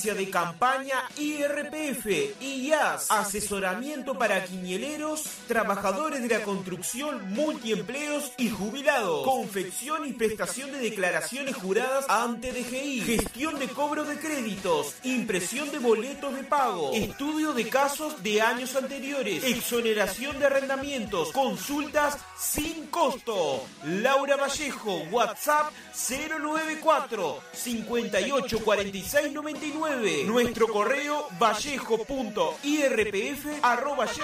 de campaña IRPF, IAS, asesoramiento para quiñeleros, trabajadores de la construcción, multiempleos y jubilados, confección y prestación de declaraciones juradas ante DGI, gestión de cobro de créditos, impresión de boletos de pago, estudio de casos de años anteriores, exoneración de arrendamientos, consultas sin costo. Laura Vallejo, WhatsApp 094 58 46 99. Nuestro correo vallejo.irpf@gmail.com.